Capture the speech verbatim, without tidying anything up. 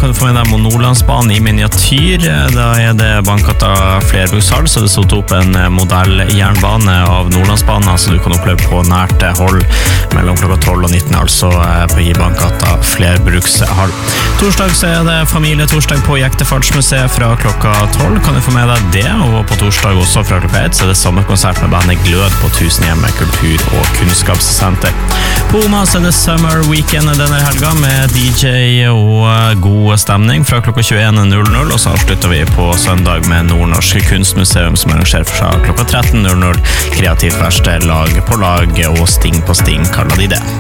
kan du få med deg Nordlandsbanen i miniatyr. Da er det Bankgata flerbrukshall, så det stod opp en modelljernbane av Nordlandsbanen, så du kan oppleve på nært hold mellom klokka tolv og nitten, altså på i Bankgata flerbrukshall. Torsdag så er det familietorsdag på Jektefartsmuseet fra klokka tolv. Kan du få med deg det, og på torsdag også fra klokka ett så er det sommerkonsert med bandet Glød på Tusenhjemmet kultur- og kunnskapssenter. På Oma så er det Summer Weekend denne helga med D J og god stemning fra klokka tjueen null null, og så avslutter vi på søndag med Nordnorsk kunstmuseum som arrangerer for seg klokka tretten null null. Kreativt verksted, lag på lag og sting på sting kaller de det.